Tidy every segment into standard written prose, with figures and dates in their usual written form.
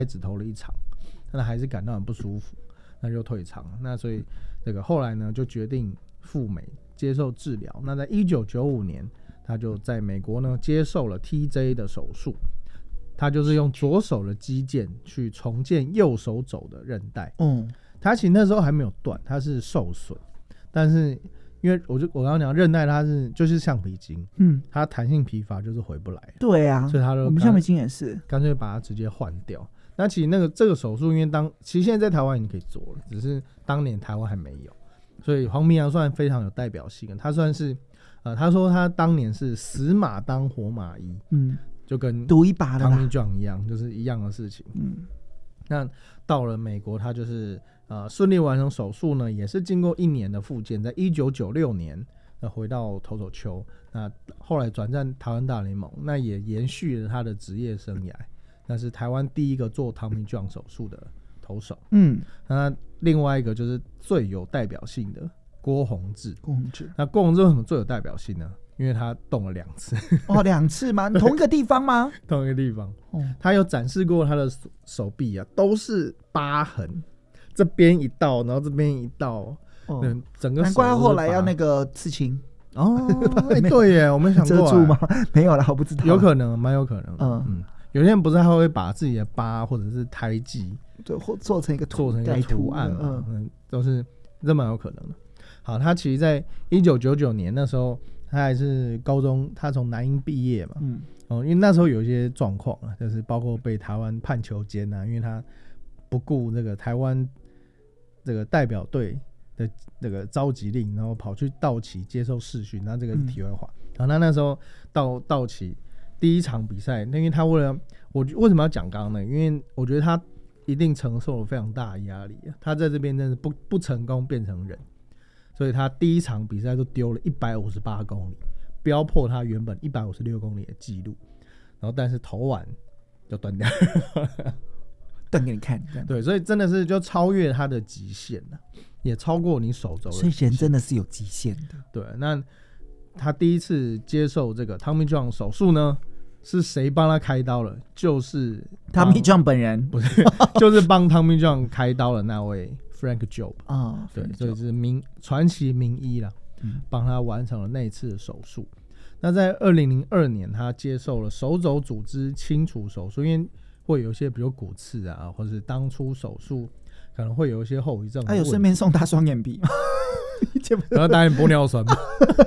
只投了1场，但还是感到很不舒服，那就退场。那所以这个后来呢就决定赴美接受治疗。那在1995年，他就在美国呢接受了 TJ 的手术，他就是用左手的肌腱去重建右手肘的韧带。他其实那时候还没有断，他是受损，但是因为我刚刚讲韧带它就是橡皮筋，它弹性疲乏就是回不来。 对啊， 所以他就我们橡皮筋也是干脆把它直接换掉。那其实这个手术，因为其实现在在台湾已经可以做了，只是当年台湾还没有，所以黄明阳算非常有代表性。他算是他说他当年是死马当活马医，就跟赌一把的啦 Tommy John 一样，就是一样的事情。那到了美国，他就是顺利完成手术呢，也是经过1年的复健，在1996年回到投手丘，那后来转战台湾大联盟，那也延续了他的职业生涯。那是台湾第一个做 Tommy John 手术的投手。那另外一个就是最有代表性的郭泓志。那郭泓志为什么最有代表性呢？因为他动了2次。 2次吗？同一个地方吗？ 同一个地方。他有展示过他的手臂啊，都是疤痕，这边一道，然后这边一道，整个手。 难怪后来要那个刺青。 对耶，我没想过遮住吗？没有啦，我不知道。 有可能，蛮有可能。有些人不是他会把自己的疤或者是胎记做成一个图案嘛，都是这蛮有可能的。好，他其实在1999年那时候，他还是高中，他从南英毕业嘛，因为那时候有一些状况啊，就是包括被台湾判囚监啊，因为他不顾这个台湾这个代表队的这个召集令，然后跑去道奇接受视讯，那这个是题外话。然后那时候到道奇第一场比赛，因为他我为什么要讲刚刚呢？因为我觉得他一定承受了非常大的压力，他在这边真的不成功变成人，所以他第一场比赛就丢了158公里，飙破他原本156公里的记录，然后但是投完就断掉断给你看。 对，所以真的是就超越他的极限了，也超过你手肘的极限。 所以人真的是有极限的。 对，那他第一次接受这个 Tommy John 手术呢，是谁帮他开刀了？就是 Tommy John 本人， 不是，就是帮 Tommy John 开刀的那位 Frank Jobe。对，所以是传奇名医啦，帮他完成了那一次的手术。那在2002年，他接受了手肘组织清除手术，因为会有一些比如骨刺啊，或是当初手术可能会有一些后遗症。 有顺便送他双眼皮， 然后当然玻尿酸嘛。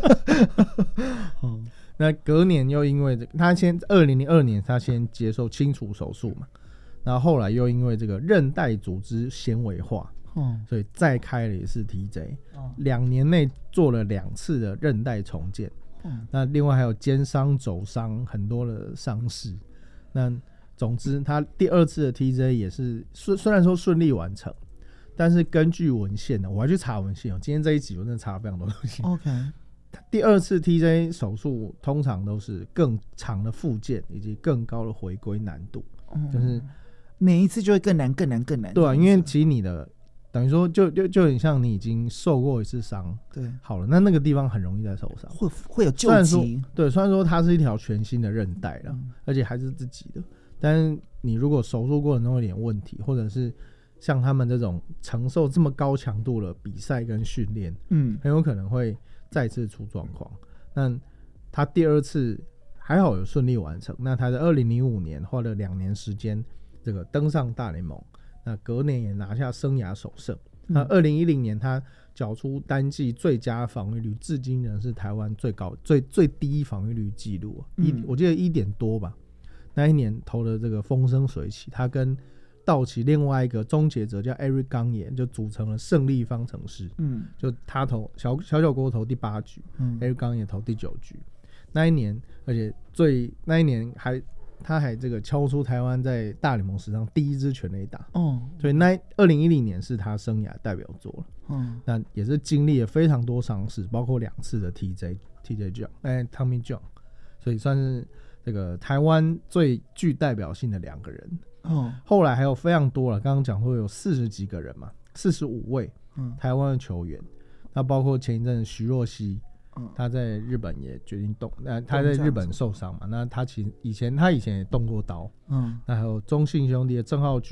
那隔年又因为他2002年他先接受清除手术嘛，然后后来又因为这个韧带组织纤维化，所以再开了一次 TJ，2年内做了2次的韧带重建。那另外还有肩伤、肘伤，很多的伤势。那总之他第2次的 TJ 也是虽然说顺利完成，但是根据文献呢，我还去查文献，今天这一集我真的查了非常多东西。第2次 TJ 手术通常都是更长的复健以及更高的回归难度，就是每一次就会更难。 对啊，因为其实你的等于说就很像你已经受过一次伤， 对， 好了，那个地方很容易再受伤， 会有救急。 对，虽然说它是一条全新的韧带啦，而且还是自己的，但是你如果手术过程中有点问题，或者是像他们这种承受这么高强度的比赛跟训练，很有可能会再次出状况。那他第2次还好有顺利完成，那他在2005年花了2年时间这个登上大联盟，那隔年也拿下生涯首胜。那2010年他缴出单季最佳防御率，至今仍是台湾最低防御率记录，我记得1点多吧。那一年投的这个风生水起，他跟道奇另外一个终结者叫 Eric 刚彦就组成了胜利方程式。就他投小郭投第8局，Eric 刚彦投第9局。那一年，而且那一年他还这个敲出台湾在大联盟史上第1支全垒打。所以那2010年是他生涯代表作了。那也是经历了非常多尝试，包括2次的 TJ John，Tommy John， 所以算是这个台湾最具代表性的2个人。后来还有非常多了，刚刚讲说有40几个人嘛，45位台湾的球员，那包括前一阵徐若曦， 他在日本也决定动，他在日本受伤嘛，那他以前也动过刀，那还有中信兄弟的郑浩